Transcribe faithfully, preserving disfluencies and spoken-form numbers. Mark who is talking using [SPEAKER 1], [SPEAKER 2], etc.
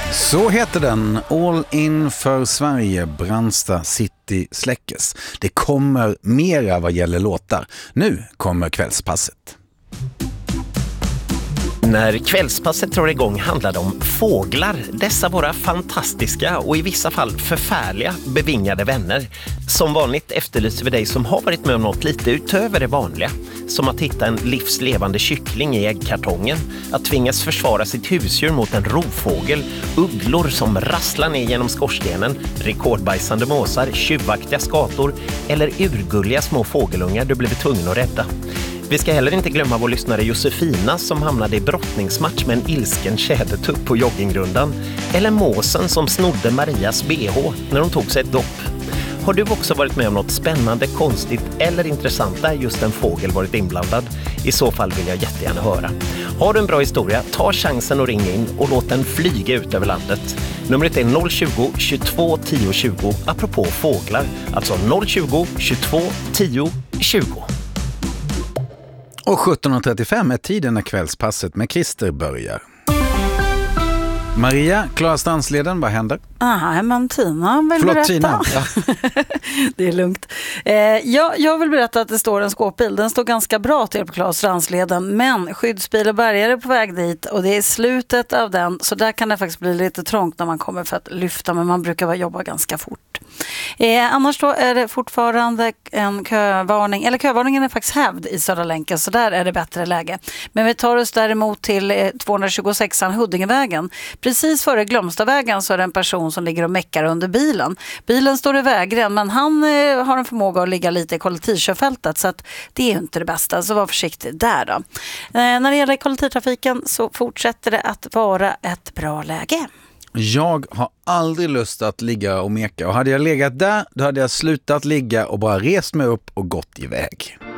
[SPEAKER 1] Så heter den, All in för Sverige, Brandsta City släckes. Det kommer mera vad gäller låtar. Nu kommer kvällspasset.
[SPEAKER 2] När kvällspasset drar igång handlar det om fåglar, dessa våra fantastiska och i vissa fall förfärliga bevingade vänner. Som vanligt efterlyser vi dig som har varit med om något lite utöver det vanliga. Som att hitta en livslevande kyckling i äggkartongen, att tvingas försvara sitt husdjur mot en rovfågel, ugglor som rasslar ner genom skorstenen, rekordbajsande måsar, tjuvaktiga skator eller urgulliga små fågelungar du blivit tvungen att rädda. Vi ska heller inte glömma vår lyssnare Josefina som hamnade i brottningsmatch med en ilsken tjädertupp på joggingrundan. Eller måsen som snodde Marias B H när hon tog sig ett dopp. Har du också varit med om något spännande, konstigt eller intressant där just en fågel varit inblandad? I så fall vill jag jättegärna höra. Har du en bra historia, ta chansen och ring in och låt den flyga ut över landet. Numret är noll tjugo, tjugotvå, tio, tjugo apropå fåglar. Alltså noll tjugo, tjugotvå, tio, tjugo.
[SPEAKER 1] Och sjutton trettiofem är tiden när kvällspasset med Christer börjar. Maria, Klara Stansleden, vad händer?
[SPEAKER 3] Ah, men Tina vill
[SPEAKER 1] Förlåt,
[SPEAKER 3] berätta.
[SPEAKER 1] Tina. Ja.
[SPEAKER 3] Det är lugnt. Eh, jag, jag vill berätta att det står en skåpbil. Den står ganska bra till på Klara Stansleden, men skyddsbil och bärgare är på väg dit och det är slutet av den, så där kan det faktiskt bli lite trångt när man kommer för att lyfta, men man brukar jobba ganska fort. Eh, annars då är det fortfarande en kövarning, eller kövarningen är faktiskt hävd i Södra länken, så där är det bättre läge. Men vi tar oss däremot till eh, tvåhundratjugosexan Huddingevägen. Precis före Glömstavägen så är det en person som ligger och meckar under bilen. Bilen står i vägren, men han eh, har en förmåga att ligga lite i kollektivkörfältet, så att det är inte det bästa, så var försiktig där då. Eh, när det gäller kollektivtrafiken så fortsätter det att vara ett bra läge.
[SPEAKER 1] Jag har aldrig lust att ligga och meka, och hade jag legat där då hade jag slutat ligga och bara rest mig upp och gått iväg.